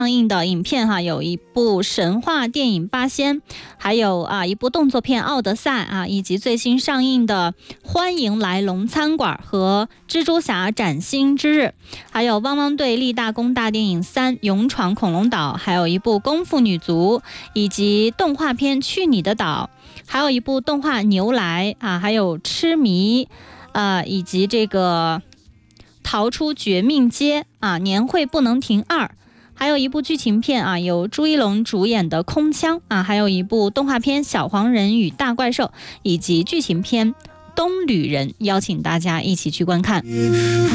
上映的影片有一部神话电影《八仙》，还有一部动作片《奥德赛》以及最新上映的《欢迎来龙餐馆》和《蜘蛛侠崭新之日》，还有汪汪队立大功大电影3勇闯恐龙岛，还有一部功夫女足，以及动画片《去你的岛》，还有一部动画牛来还有痴迷以及这个逃出绝命街年会不能停2，还有一部剧情片由朱一龙主演的空枪还有一部动画片小黄人与大怪兽，以及剧情片东旅人，邀请大家一起去观看。